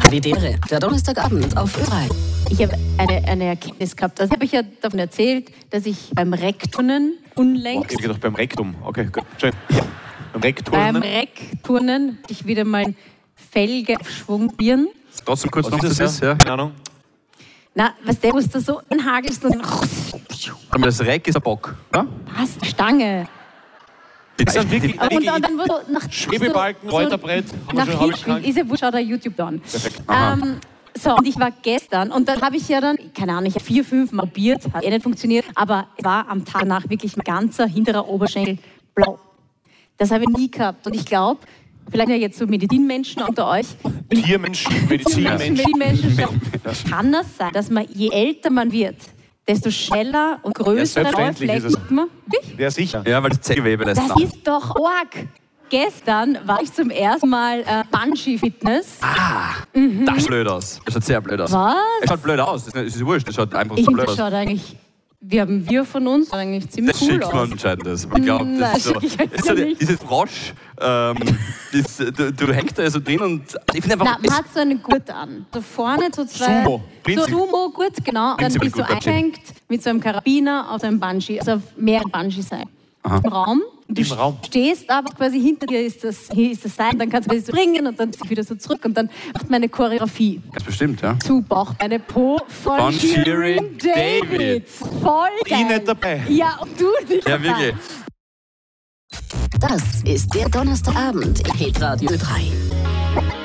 Habitäre, der Donnerstagabend auf Ö3. Ich habe eine Erkenntnis gehabt. Also habe ich ja davon erzählt, dass ich beim Rekturnen unlängst... Ich gedacht beim Rektum. Okay, gut. Schön. Beim Rekturnen ich wieder mal Felgeaufschwung probieren. Trotzdem kurz noch, das ist, ja. Keine Ahnung. Na, was der muss da so anhagelst und... Aber das Reck ist ein Bock. Ja? Was? Stange. Das sind wirklich Und dann wurde so nach... Schwebebalken, Reuterbrett. Nach Hirschwind, ist ja wurscht, schaut der YouTube an. Perfekt. So, und ich war gestern und dann habe ich ja dann, keine Ahnung, ich habe 4-5 Mal probiert, hat nicht funktioniert, aber es war am Tag danach wirklich mein ganzer hinterer Oberschenkel blau. Das habe ich nie gehabt und ich glaube, vielleicht ja jetzt so Medizinmenschen unter euch. Tiermenschen, Medizinmenschen. Kann das sein, dass man, je älter man wird, desto schneller und größere selbstverständlich ist es. Flecken man? Ja, sicher. Ja, weil das Zellgewebe lässt Das nach. ist doch arg. Gestern war ich zum ersten Mal Bungee-Fitness. Das schaut blöd aus. Das schaut sehr blöd aus. Was? Es schaut blöd aus. Das ist wurscht. Das schaut einfach Ich so finde, blöd das aus. schaut eigentlich, wir von uns, schaut eigentlich ziemlich Das cool Schicksal aus. entscheidet das. Ich glaube, Nein, das ist so. ich weiß Ist so nicht. dieses Frosch, du hängst da ja so drin und ich finde einfach. Na, man hat so einen Gurt an. So vorne so zwei... Sumo. So Sumo-Gurt, genau. Und dann Prinzipiell bist du gut, okay. eingehängt mit so einem Karabiner auf einem Bungee. Also auf mehreren Bungee-Seilen. Im Raum. Du Im Raum. stehst aber quasi hinter dir ist das Seil. Dann kannst du quasi so springen und dann ziehst du wieder so zurück. Und dann macht man eine Choreografie. Ganz bestimmt, ja. Zu Bauch, eine Po von Von Shirin Shirin David. Voll geil. Ich nicht dabei. Ja, und du nicht Ja, dabei. wirklich. Das ist der Donnerstagabend in Hitradio 3.